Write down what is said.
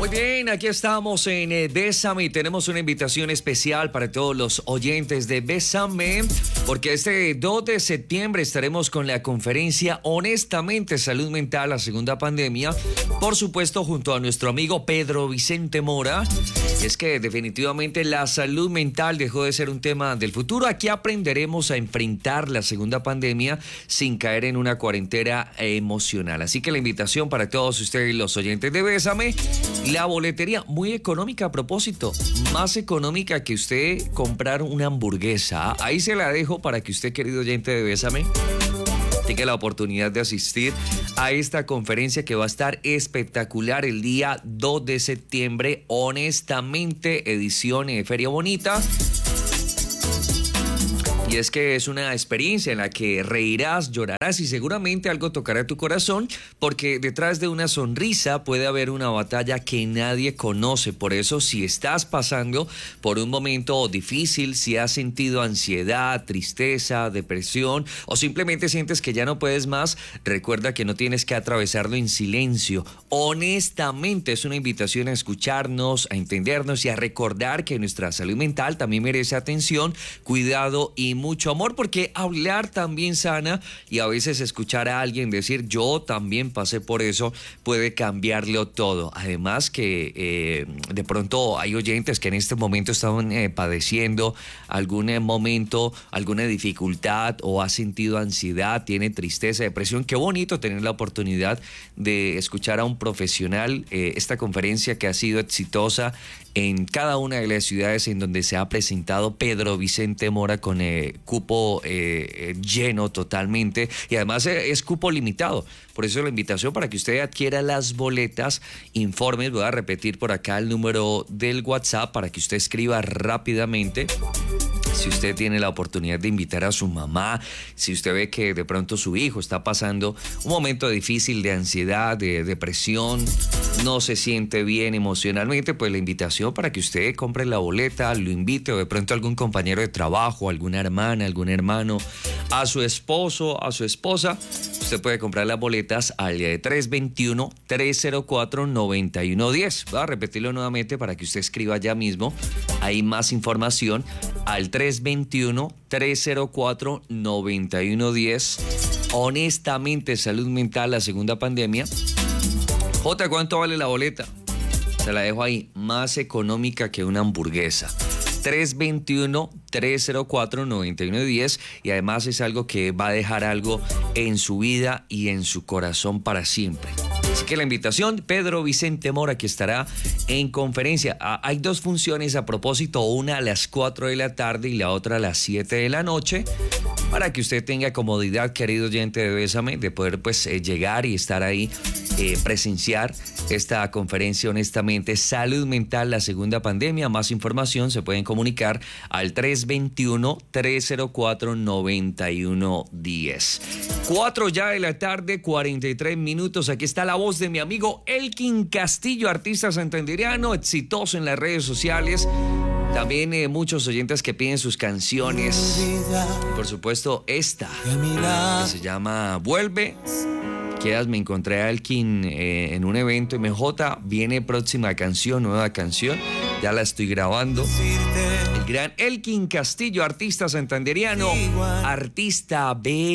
Muy bien, aquí estamos en Bésame y tenemos una invitación especial para todos los oyentes de Bésame, porque este 2 de septiembre estaremos con la conferencia Honestamente Salud Mental, la segunda pandemia, por supuesto junto a nuestro amigo Pedro Vicente Mora. Y es que definitivamente la salud mental dejó de ser un tema del futuro. Aquí aprenderemos a enfrentar la segunda pandemia sin caer en una cuarentena emocional. Así que la invitación para todos ustedes los oyentes de Bésame. La boletería muy económica a propósito, más económica que usted comprar una hamburguesa. Ahí se la dejo para que usted, querido oyente de Bésame, tenga la oportunidad de asistir a esta conferencia que va a estar espectacular el día 2 de septiembre. Honestamente, edición Feria Bonita. Y es que es una experiencia en la que reirás, llorarás y seguramente algo tocará tu corazón, porque detrás de una sonrisa puede haber una batalla que nadie conoce. Por eso, si estás pasando por un momento difícil, si has sentido ansiedad, tristeza, depresión o simplemente sientes que ya no puedes más, recuerda que no tienes que atravesarlo en silencio. Honestamente, es una invitación a escucharnos, a entendernos y a recordar que nuestra salud mental también merece atención, cuidado y mucho amor, porque hablar también sana, y a veces escuchar a alguien decir yo también pasé por eso puede cambiarlo todo. Además que de pronto hay oyentes que en este momento están padeciendo algún momento, alguna dificultad o ha sentido ansiedad, tiene tristeza, depresión. Qué bonito tener la oportunidad de escuchar a un profesional. Esta conferencia que ha sido exitosa en cada una de las ciudades en donde se ha presentado, Pedro Vicente Mora, con cupo lleno totalmente, y además es cupo limitado. Por eso la invitación para que usted adquiera las boletas, informes, voy a repetir por acá el número del WhatsApp para que usted escriba rápidamente. Si usted tiene la oportunidad de invitar a su mamá, si usted ve que de pronto su hijo está pasando un momento difícil de ansiedad, de depresión, no se siente bien emocionalmente, pues la invitación para que usted compre la boleta, lo invite, o de pronto algún compañero de trabajo, alguna hermana, algún hermano, a su esposo, a su esposa. Usted puede comprar las boletas al 321-304-9110. Voy a repetirlo nuevamente para que usted escriba ya mismo. Hay más información al 321-304-9110. Honestamente, salud mental, la segunda pandemia. Jota, ¿cuánto vale la boleta? Se la dejo ahí, más económica que una hamburguesa. 321-304-9110, y además es algo que va a dejar algo en su vida y en su corazón para siempre. Así que la invitación, Pedro Vicente Mora, que estará en conferencia. Hay dos funciones a propósito, una a las 4 de la tarde y la otra a las 7 de la noche, para que usted tenga comodidad, querido oyente de Bésame, de poder llegar y estar ahí, presenciar esta conferencia Honestamente Salud Mental, la segunda pandemia. Más información se pueden comunicar al 321-304-9110. 4 ya de la tarde, 43 minutos. Aquí está la voz de mi amigo Elkin Castillo, artista santandereano, exitoso en las redes sociales. También muchos oyentes que piden sus canciones. Y por supuesto esta, que se llama Vuelve. Me encontré a Elkin en un evento MJ, viene próxima canción, nueva canción, ya la estoy grabando. El gran Elkin Castillo, artista santandereano, artista B.